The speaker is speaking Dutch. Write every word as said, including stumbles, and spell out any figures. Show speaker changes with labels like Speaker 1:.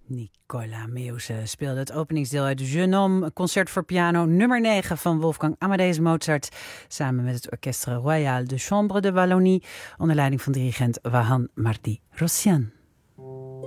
Speaker 1: Nicola Meeuwse speelde het openingsdeel uit Jeune Homme, een concert voor piano nummer negen van Wolfgang Amadeus Mozart, samen met het Orchestre Royal de Chambre de Wallonie, onder leiding van dirigent Wahan Mardi-Rossian.